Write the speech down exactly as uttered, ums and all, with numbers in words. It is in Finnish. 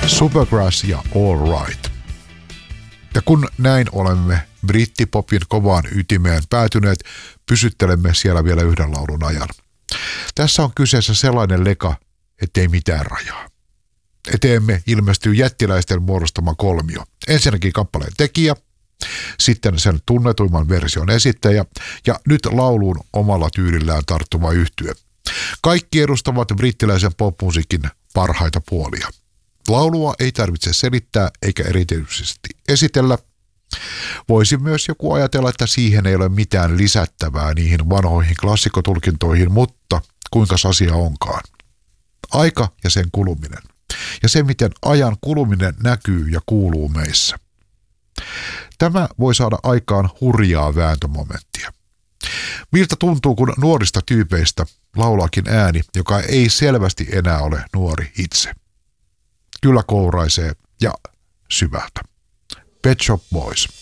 Supergrass ja All Right. Ja kun näin olemme brittipopin kovaan ytimeen päätyneet, pysyttelemme siellä vielä yhden laulun ajan. Tässä on kyseessä sellainen leka, ettei mitään rajaa. Eteemme ilmestyy jättiläisten muodostama kolmio. Ensinnäkin kappaleen tekijä, sitten sen tunnetuimman version esittäjä ja nyt lauluun omalla tyylillään tarttuva yhtye. Kaikki edustavat brittiläisen popmusiikin parhaita puolia. Laulua ei tarvitse selittää eikä erityisesti esitellä. Voisi myös joku ajatella, että siihen ei ole mitään lisättävää niihin vanhoihin klassikotulkintoihin, mutta kuinka asia onkaan. Aika ja sen kuluminen. Ja se, miten ajan kuluminen näkyy ja kuuluu meissä. Tämä voi saada aikaan hurjaa vääntömomenttia. Miltä tuntuu, kun nuorista tyypeistä laulaakin ääni, joka ei selvästi enää ole nuori itse. Kyllä kouraisee ja syvältä. Pet Shop Boys.